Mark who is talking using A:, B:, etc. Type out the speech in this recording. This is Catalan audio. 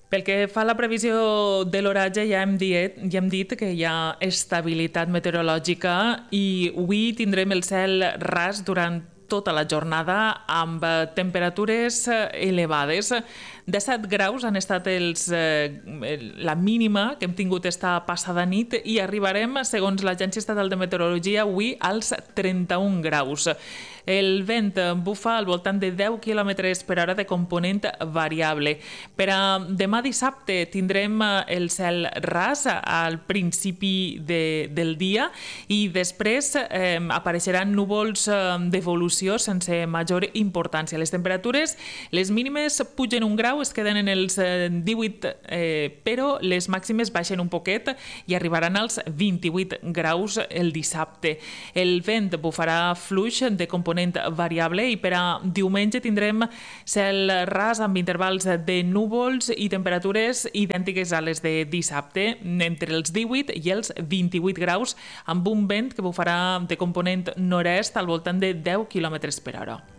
A: Pel que fa a la previsió de l'oratge, ja hem dit que hi ha estabilitat meteorològica i avui tindrem el cel ras durant tota la jornada amb temperatures elevades. 17 graus han estat la mínima que hem tingut esta passada nit i arribarem, segons l'Agència Estatal de Meteorologia, avui als 31 graus. El vent bufa al voltant de 10 km per hora de component variable. Per a demà dissabte tindrem el cel ras al principi del dia i després apareixeran núvols d'evolució sense major importància. Les temperatures, les mínimes pugen un grau, es queden en els 18, però les màximes baixen un poquet i arribaran als 28 graus el dissabte. El vent bufarà fluix de component variable i per a diumenge tindrem cel ras amb intervals de núvols i temperatures idèntiques a les de dissabte, entre els 18 i els 28 graus, amb un vent que bufarà de component nord-est al voltant de 10 km per hora.